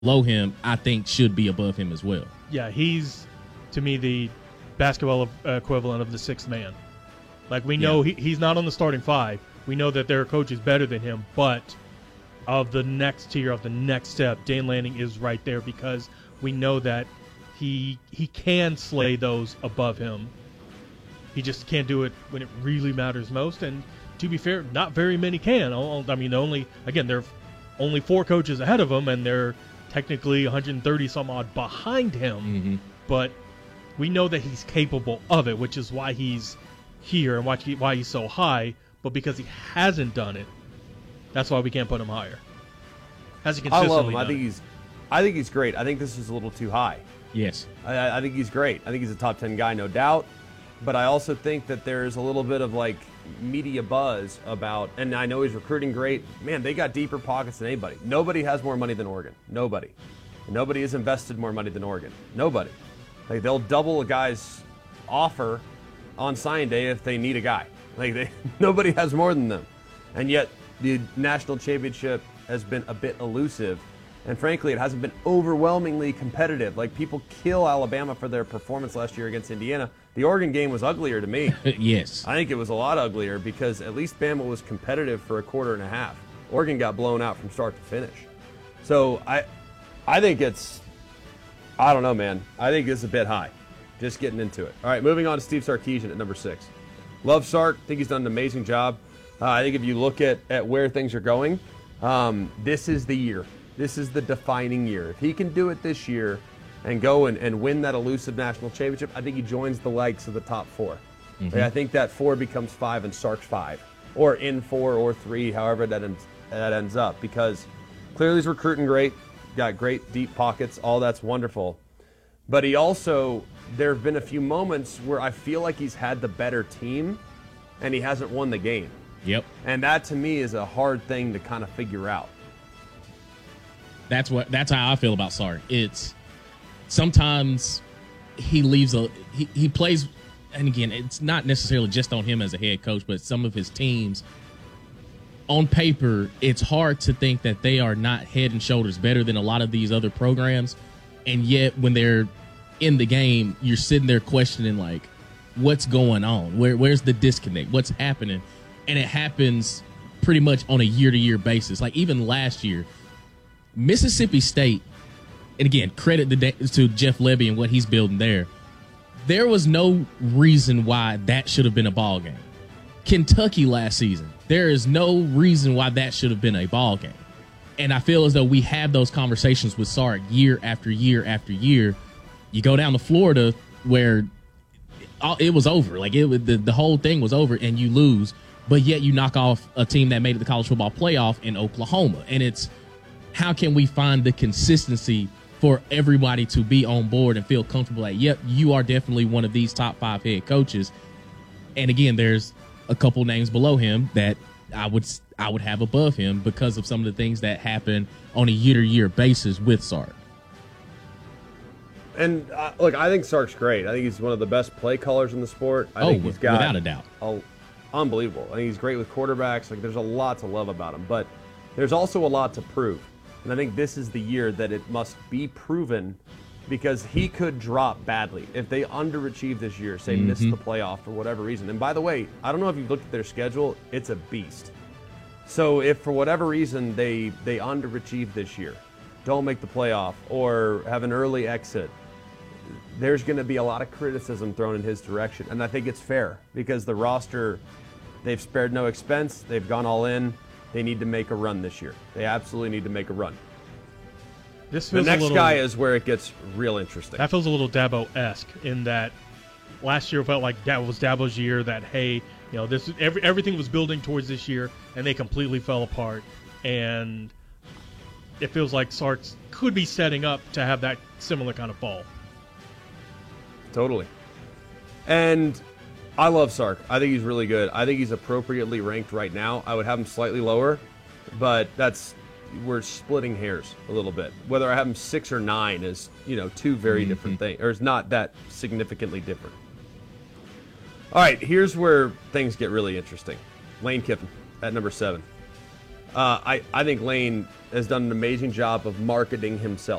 below him, I think should be above him as well. Yeah, he's, to me, the basketball equivalent of the sixth man. Like, we know he's not on the starting five. We know that their coach is better than him, but of the next tier, of the next step, Dane Lanning is right there because we know that he can slay those above him. He just can't do it when it really matters most. And to be fair, not very many can. I mean, there are only 4 coaches ahead of him, and they're technically 130 some odd behind him. Mm-hmm. But we know that he's capable of it, which is why he's here and why he's so high. But because he hasn't done it, that's why we can't put him higher. Has he consistently I love him. done I think he's great. I think this is a little too high. Yes. I think he's great. I think he's a top 10 guy, no doubt. But I also think that there's a little bit of like media buzz about, and I know he's recruiting great. Man, they got deeper pockets than anybody. Nobody has more money than Oregon. Nobody. Nobody has invested more money than Oregon. Nobody. Like, they'll double a guy's offer on sign day if they need a guy. Like, nobody has more than them. And yet the national championship has been a bit elusive. And frankly, it hasn't been overwhelmingly competitive. Like, people kill Alabama for their performance last year against Indiana. The Oregon game was uglier to me. Yes. I think it was a lot uglier because at least Bama was competitive for a quarter and a half. Oregon got blown out from start to finish. So I think it's, I don't know, man. I think it's a bit high. Just getting into it. All right, moving on to Steve Sarkisian at number 6. Love Sark. I think he's done an amazing job. I think if you look at where things are going, this is the year. This is the defining year. If he can do it this year and go and win that elusive national championship, I think he joins the likes of the top 4. Mm-hmm. I think that 4 becomes 5 and Sark's 5. Or in 4 or 3, however that ends up. Because clearly he's recruiting great, got great deep pockets, all that's wonderful. But he also, there have been a few moments where I feel like he's had the better team and he hasn't won the game. Yep. And that to me is a hard thing to kind of figure out. That's how I feel about Sark. It's sometimes he leaves he plays, and again, it's not necessarily just on him as a head coach, but some of his teams on paper, it's hard to think that they are not head and shoulders better than a lot of these other programs. And yet when they're in the game, you're sitting there questioning, like, what's going on? Where's the disconnect? What's happening? And it happens pretty much on a year-to-year basis. Like, even last year, Mississippi State, and again, credit to Jeff Lebby and what he's building there, there was no reason why that should have been a ball game. Kentucky last season, there is no reason why that should have been a ball game. And I feel as though we have those conversations with Sark year after year after year. You go down to Florida where it was over. Like, the whole thing was over and you lose, but yet you knock off a team that made it the college football playoff in Oklahoma. And it's, how can we find the consistency for everybody to be on board and feel comfortable that, yep, you are definitely one of these top 5 head coaches. And again, there's a couple names below him that I would have above him because of some of the things that happen on a year-to-year basis with Sark. And look, I think Sark's great. I think he's one of the best play callers in the sport. I think he's got, without a doubt, unbelievable. I think he's great with quarterbacks. Like, there's a lot to love about him, but there's also a lot to prove. And I think this is the year that it must be proven, because he could drop badly if they underachieve this year, say miss the playoff for whatever reason. And by the way, I don't know if you've looked at their schedule, it's a beast. So if for whatever reason they underachieve this year, don't make the playoff, or have an early exit, there's going to be a lot of criticism thrown in his direction. And I think it's fair, because the roster, they've spared no expense, they've gone all in. They need to make a run this year. They absolutely need to make a run. The next guy is where it gets real interesting. That feels a little Dabo-esque in that last year felt like that was Dabo's year, that, hey, this everything was building towards this year, and they completely fell apart. And it feels like Sark could be setting up to have that similar kind of fall. Totally. And I love Sark. I think he's really good. I think he's appropriately ranked right now. I would have him slightly lower, but we're splitting hairs a little bit. Whether I have him 6 or 9 is, 2 very different things, or it's not that significantly different. All right, here's where things get really interesting. Lane Kiffin at number 7. I think Lane has done an amazing job of marketing himself.